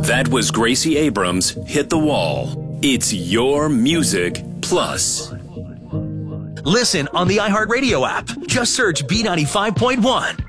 That was Gracie Abrams' Hit the Wall. It's your music plus. Listen on the iHeartRadio app. Just search B95.1.